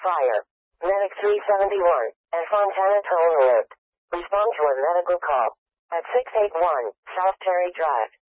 fire. Medic 371 and Fontana Toll Alert. Respond to a medical call at 681 South Terry Drive.